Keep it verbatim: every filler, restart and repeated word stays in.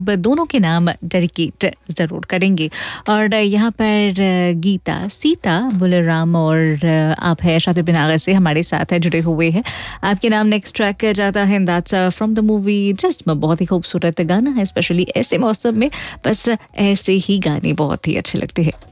दोनों के नाम डेडिकेट ज़रूर करेंगे। और यहाँ पर गीता, सीता, बुलराम और आप है शातिर बिन आगा से हमारे साथ है जुड़े हुए हैं। आपके नाम नेक्स्ट ट्रैक किया जाता है, दैट्स फ्रॉम द मूवी जिस्म। बहुत ही खूबसूरत गाना है, स्पेशली ऐसे मौसम में बस ऐसे ही गाने बहुत ही अच्छे लगते हैं।